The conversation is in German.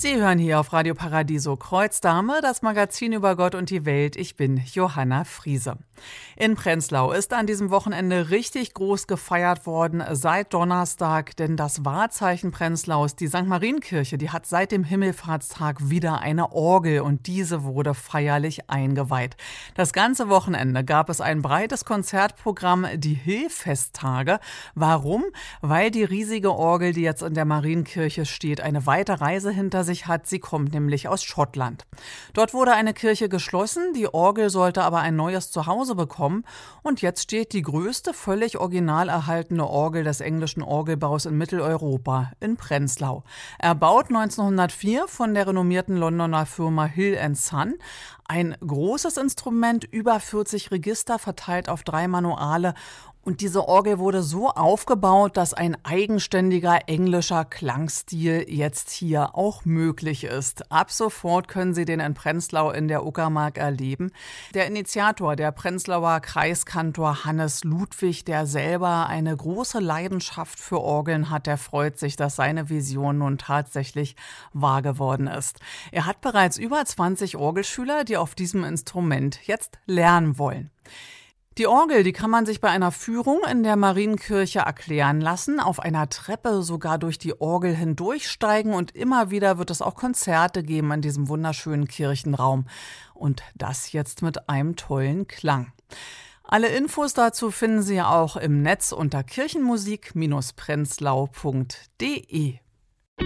Sie hören hier auf Radio Paradiso Kreuzdame, das Magazin über Gott und die Welt. Ich bin Johanna Friese. In Prenzlau ist an diesem Wochenende richtig groß gefeiert worden, seit Donnerstag, denn das Wahrzeichen Prenzlaus, die St. Marienkirche, die hat seit dem Himmelfahrtstag wieder eine Orgel und diese wurde feierlich eingeweiht. Das ganze Wochenende gab es ein breites Konzertprogramm, die Hillfesttage. Warum? Weil die riesige Orgel, die jetzt in der Marienkirche steht, eine weite Reise hinter sich hat. Sie kommt nämlich aus Schottland. Dort wurde eine Kirche geschlossen, die Orgel sollte aber ein neues Zuhause bekommen und jetzt steht die größte völlig original erhaltene Orgel des englischen Orgelbaus in Mitteleuropa in Prenzlau. Erbaut 1904 von der renommierten Londoner Firma Hill & Son. Ein großes Instrument, über 40 Register verteilt auf 3 Manuale. Und diese Orgel wurde so aufgebaut, dass ein eigenständiger englischer Klangstil jetzt hier auch möglich ist. Ab sofort können Sie den in Prenzlau in der Uckermark erleben. Der Initiator, der Prenzlauer Kreiskantor Hannes Ludwig, der selber eine große Leidenschaft für Orgeln hat, der freut sich, dass seine Vision nun tatsächlich wahr geworden ist. Er hat bereits über 20 Orgelschüler, die auf diesem Instrument jetzt lernen wollen. Die Orgel, die kann man sich bei einer Führung in der Marienkirche erklären lassen, auf einer Treppe sogar durch die Orgel hindurchsteigen und immer wieder wird es auch Konzerte geben in diesem wunderschönen Kirchenraum. Und das jetzt mit einem tollen Klang. Alle Infos dazu finden Sie auch im Netz unter kirchenmusik-prenzlau.de.